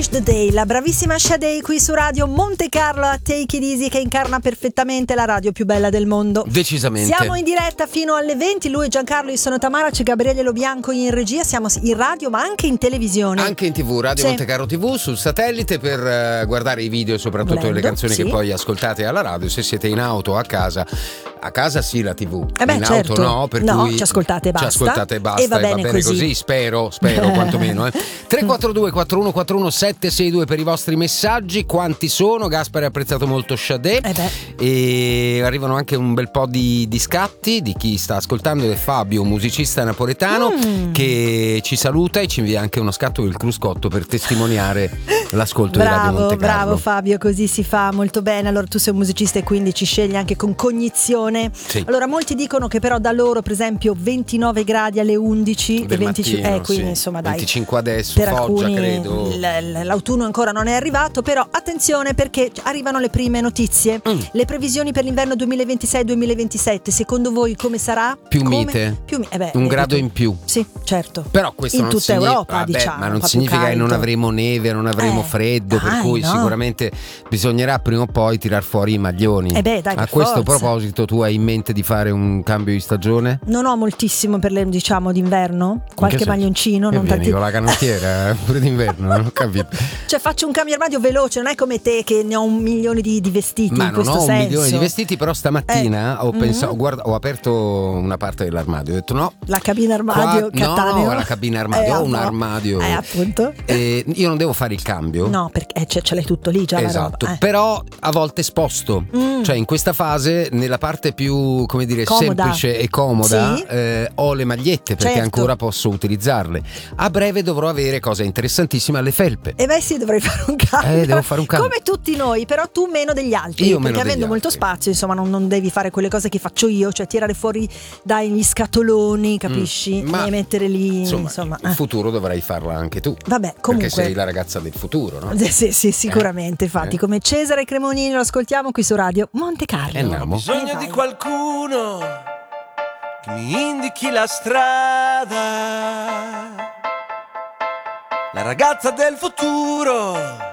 Finish the Day, la bravissima Sade qui su Radio Monte Carlo a Take It Easy, che incarna perfettamente la radio più bella del mondo. Decisamente. Siamo in diretta fino alle 20, lui è Giancarlo, io sono Tamara, c'è Gabriele Lobianco in regia, siamo in radio ma anche in televisione. Anche in TV, Radio Monte Carlo TV, sul satellite per guardare i video e soprattutto le canzoni che poi ascoltate alla radio. Se siete in auto o a casa sì la TV, in certo. auto no, per cui ci ascoltate e basta. Ci ascoltate e basta, e va bene così. Spero quantomeno. 342 4141 762 per i vostri messaggi. Quanti sono? Gaspare ha apprezzato molto Sade, e arrivano anche un bel po' di scatti di chi sta ascoltando, ed è Fabio, musicista napoletano, che ci saluta e ci invia anche uno scatto del cruscotto per testimoniare l'ascolto di Radio Monte Carlo. Bravo Fabio, così si fa molto bene. Allora tu sei un musicista e quindi ci scegli anche con cognizione. Sì. Allora molti dicono che però da loro, per esempio, 29 gradi alle 11 del 25 mattino, quindi insomma dai, 25 adesso, per Foggia alcuni credo. L'autunno ancora non è arrivato, però attenzione perché arrivano le prime notizie. Le previsioni per l'inverno 2026-2027, secondo voi come sarà? Mite? Un grado in più. Sì, certo. Però questo in non tutta Europa, diciamo, ma non significa che non avremo neve, non avremo freddo, per cui sicuramente bisognerà prima o poi tirar fuori i maglioni. Dai, a questo proposito, tu hai in mente di fare un cambio di stagione? Non ho moltissimo per d'inverno, qualche maglioncino, non tanti. Con la canottiera pure d'inverno, non ho capito. Cioè faccio un cambio armadio veloce, non è come te che ne ho 1 milione di vestiti. Ma in questo non ho 1 milione di vestiti, però stamattina ho pensato, ho aperto una parte dell'armadio, ho detto no. La cabina armadio, Cattaneo. No, la cabina armadio, ho un armadio. Appunto. Io non devo fare il cambio. No, perché ce l'hai tutto lì già. Esatto, la roba. però a volte sposto. Cioè in questa fase, nella parte più, come dire, comoda, semplice e comoda, ho le magliette perché ancora posso utilizzarle. A breve dovrò avere, cosa interessantissima, le felpe. Sì, dovrei fare un cambio. Devo fare un cambio. Come tutti noi, però tu meno degli altri. Io perché avendo molto spazio, insomma, non devi fare quelle cose che faccio io, cioè tirare fuori dagli scatoloni, capisci? Ma e mettere lì, insomma. In futuro dovrai farla anche tu. Vabbè, comunque. Perché sei la ragazza del futuro, no? Sì, sicuramente. Infatti, come Cesare Cremonini lo ascoltiamo qui su Radio Monte Carlo. Andiamo. Ho bisogno di qualcuno che mi indichi la strada, la ragazza del futuro